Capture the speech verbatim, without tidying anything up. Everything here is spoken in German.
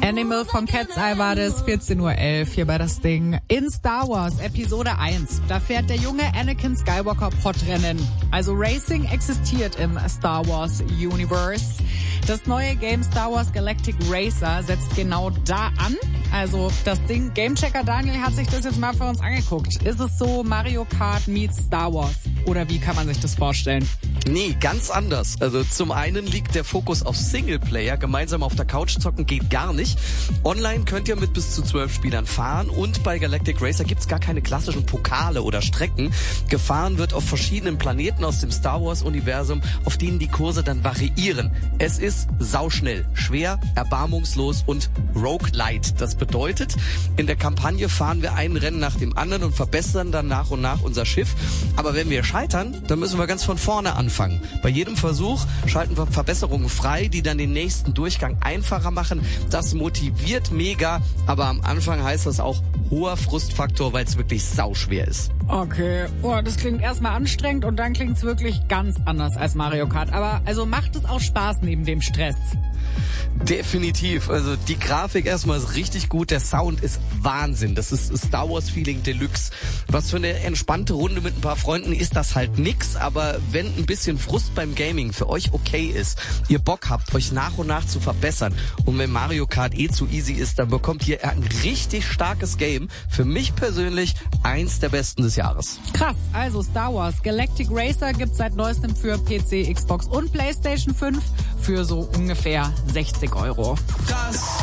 Animal von Cat's Eye war das, vierzehn Uhr elf hier bei das Ding. In Star Wars Episode eins, da fährt der junge Anakin Skywalker Podrennen. Also Racing existiert im Star Wars Universe. Das neue Game Star Wars Galactic Racer setzt genau da an. Also das Ding, Gamechecker Daniel hat sich das jetzt mal für uns angeguckt. Ist es so Mario Kart meets Star Wars? Oder wie kann man sich das vorstellen? Nee, ganz anders. Also zum einen liegt der Fokus auf Singleplayer. Gemeinsam auf der Couch zocken geht gar nicht. Online könnt ihr mit bis zu zwölf Spielern fahren und bei Galactic Racer gibt's gar keine klassischen Pokale oder Strecken. Gefahren wird auf verschiedenen Planeten aus dem Star Wars Universum, auf denen die Kurse dann variieren. Es ist sauschnell, schwer, erbarmungslos und roguelite. Das bedeutet, in der Kampagne fahren wir ein Rennen nach dem anderen und verbessern dann nach und nach unser Schiff. Aber wenn wir scheitern, dann müssen wir ganz von vorne anfangen. Bei jedem Versuch schalten wir Verbesserungen frei, die dann den nächsten Durchgang einfacher machen. Das motiviert mega, aber am Anfang heißt das auch hoher Frustfaktor, weil es wirklich sauschwer ist. Okay, oh, das klingt erstmal anstrengend und dann klingt's wirklich ganz anders als Mario Kart. Aber also macht es auch Spaß neben dem Stress? Definitiv. Also die Grafik erstmal ist richtig gut, der Sound ist Wahnsinn. Das ist Star Wars Feeling Deluxe. Was für eine entspannte Runde mit ein paar Freunden ist das halt nix, aber wenn ein bisschen Frust beim Gaming für euch okay ist, ihr Bock habt, euch nach und nach zu verbessern und wenn Mario Kart eh zu easy ist, dann bekommt ihr ein richtig starkes Game. Für mich persönlich eins der besten des Jahres. Krass, also Star Wars Galactic Racer gibt's seit neuestem für P C, Xbox und PlayStation fünf für so ungefähr sechzig Euro. Das